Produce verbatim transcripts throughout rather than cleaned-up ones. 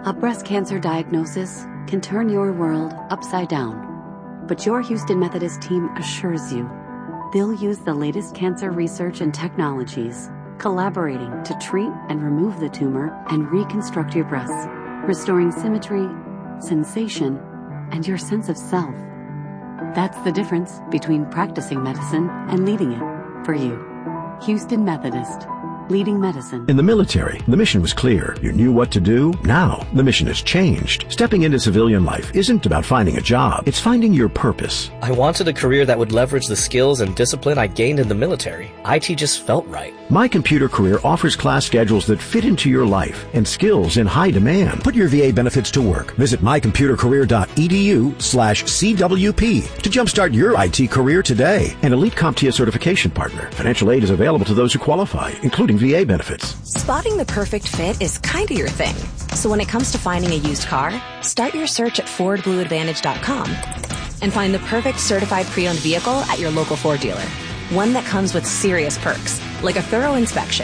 A breast cancer diagnosis can turn your world upside down. But your Houston Methodist team assures you they'll use the latest cancer research and technologies, collaborating to treat and remove the tumor and reconstruct your breasts, restoring symmetry, sensation, and your sense of self. That's the difference between practicing medicine and leading it for you. Houston Methodist. Leading medicine. In the military, the mission was clear. You knew what to do. Now, the mission has changed. Stepping into civilian life isn't about finding a job. It's finding your purpose. I wanted a career that would leverage the skills and discipline I gained in the military. I T just felt right. My Computer Career offers class schedules that fit into your life and skills in high demand. Put your V A benefits to work. Visit my computer career dot e d u slash C W P to jumpstart your I T career today. An elite CompTIA certification partner. Financial aid is available to those who qualify, including V A benefits. Spotting the perfect fit is kind of your thing. So when it comes to finding a used car, start your search at Ford Blue Advantage dot com and find the perfect certified pre-owned vehicle at your local Ford dealer. One that comes with serious perks, like a thorough inspection,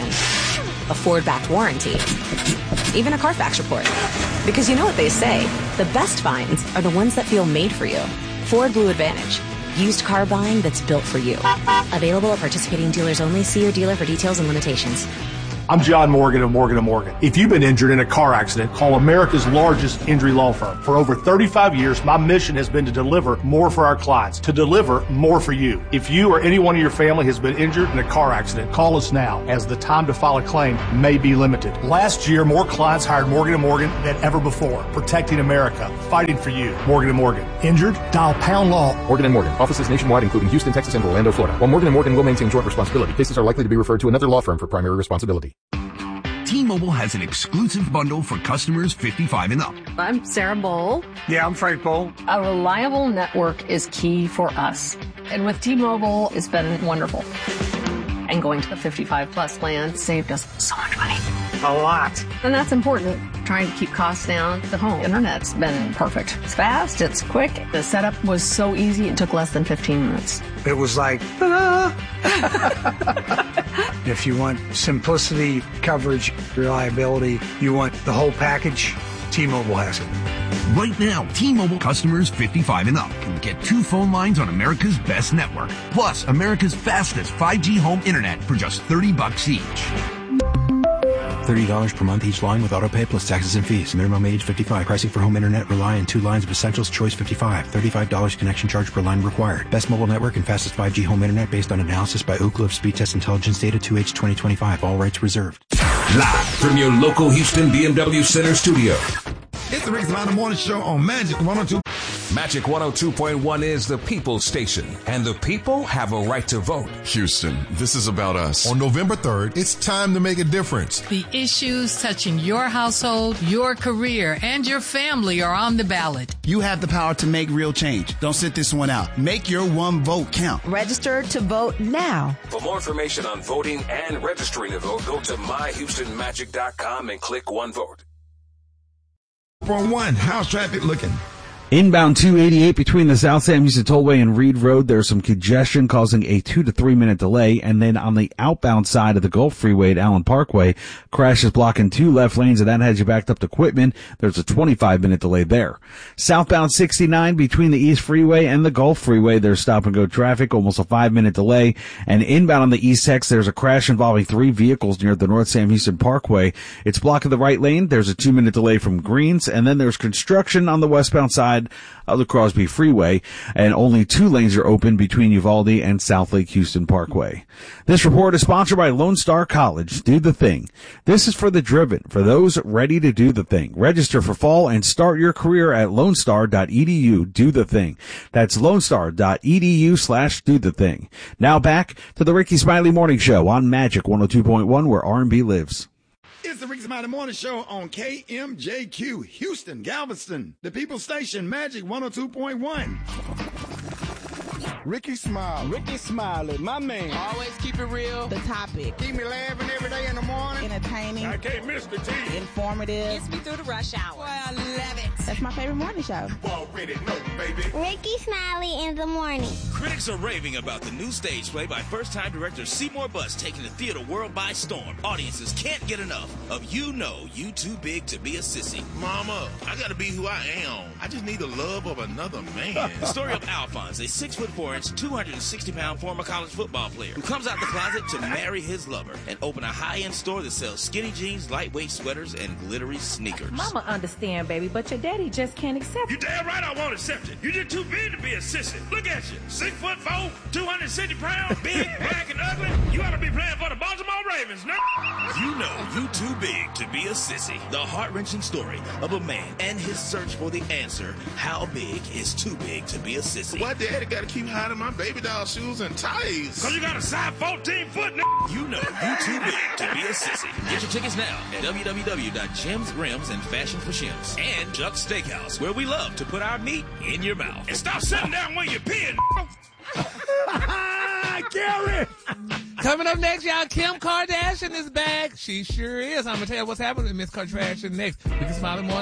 a Ford-backed warranty, even a Carfax report. Because you know what they say, the best finds are the ones that feel made for you. Ford Blue Advantage. Used car buying that's built for you. Available at participating dealers only. See your dealer for details and limitations. I'm John Morgan of Morgan and Morgan. If you've been injured in a car accident, call America's largest injury law firm. For over thirty-five years, my mission has been to deliver more for our clients, to deliver more for you. If you or anyone in your family has been injured in a car accident, call us now, as the time to file a claim may be limited. Last year, more clients hired Morgan and Morgan than ever before, protecting America, fighting for you. Morgan and Morgan. Injured? Dial pound law. Morgan and Morgan. Offices nationwide, including Houston, Texas, and Orlando, Florida. While Morgan and Morgan will maintain joint responsibility, cases are likely to be referred to another law firm for primary responsibility. T-Mobile has an exclusive bundle for customers fifty-five and up. I'm Sarah Bowl. Yeah, I'm Frank Bowl. A reliable network is key for us. And with T-Mobile, it's been wonderful. And going to the fifty-five plus plan saved us so much money. A lot. And that's important. Trying to keep costs down. The home internet's been perfect. It's fast, it's quick. The setup was so easy, it took less than fifteen minutes. It was like, ta-da! If you want simplicity, coverage, reliability, you want the whole package, T-Mobile has it. Right now, T-Mobile customers fifty-five and up can get two phone lines on America's best network, plus America's fastest five G home internet for just thirty bucks each. thirty dollars per month each line with autopay plus taxes and fees. Minimum age fifty-five. Pricing for home internet rely on two lines of Essentials Choice fifty-five. thirty-five dollars connection charge per line required. Best mobile network and fastest five G home internet based on analysis by Ookla of Speed Test Intelligence data two H twenty twenty-five. All rights reserved. Live from your local Houston B M W Center studio. It's the Rick Savannah Morning Show on Magic one oh two. Magic one oh two point one is the people's station, and the people have a right to vote. Houston, this is about us. On November third, it's time to make a difference. The issues touching your household, your career, and your family are on the ballot. You have the power to make real change. Don't sit this one out. Make your one vote count. Register to vote now. For more information on voting and registering to vote, go to my houston magic dot com and click One Vote. For one, how's traffic looking? Inbound two eighty-eight between the South Sam Houston Tollway and Reed Road, there's some congestion causing a two to three minute delay. And then on the outbound side of the Gulf Freeway at Allen Parkway, crash is blocking two left lanes, and that has you backed up to Quitman. There's a twenty-five minute delay there. Southbound sixty-nine between the East Freeway and the Gulf Freeway, there's stop and go traffic, almost a five minute delay. And inbound on the East Hex, there's a crash involving three vehicles near the North Sam Houston Parkway. It's blocking the right lane. There's a two minute delay from Greens, and then there's construction on the westbound side of the Crosby Freeway, and only two lanes are open between Uvalde and South Lake Houston Parkway. This report is sponsored by Lone Star College. Do the thing. This is for the driven, for those ready to do the thing. Register for fall and start your career at lone star dot e d u. Do the thing. That's lone star dot e d u slash do the thing. Now back to the Ricky Smiley Morning Show on Magic one oh two point one, where R and B lives. It's the Rick Smiley Morning Show on K M J Q, Houston, Galveston, the People's Station, Magic one oh two point one. Ricky Smiley. Ricky Smiley, my man. Always keep it real. The topic. Keep me laughing every day in the morning. Entertaining. I can't miss the tea. Informative. Gets me through the rush hour. Boy, I love it. That's my favorite morning show. Already know, baby. Ricky Smiley in the morning. Critics are raving about the new stage play by first-time director Seymour Bust taking the theater world by storm. Audiences can't get enough of You Know You Too Big to Be a Sissy. Mama, I gotta be who I am. I just need the love of another man. The story of Alphonse, a six foot four inch, two hundred sixty pound former college football player who comes out the closet to marry his lover and open a high-end store that sells skinny jeans, lightweight sweaters, and glittery sneakers. Mama understand, baby, but your daddy just can't accept it. You damn right I won't accept it. You just too big to be a sissy. Look at you. Six foot four, two hundred sixty pounds, big, black, and ugly. You ought to be playing for the Baltimore Ravens, no? You Know You Too Big to Be a Sissy. The heart-wrenching story of a man and his search for the answer. How big is too big to be a sissy? Why daddy gotta keep hiding my baby doll shoes and ties? Cause you got a size fourteen foot, n***. You Know You Too Big to Be a Sissy. Get your tickets now at w w w dot gems rims and fashion for shims and Chuck's Steakhouse, where we love to put our meat in your mouth. And stop sitting down when you're peeing, Gary! Coming up next, y'all, Kim Kardashian is back. She sure is. I'm going to tell you what's happening with Miss Kardashian next. We can smile more.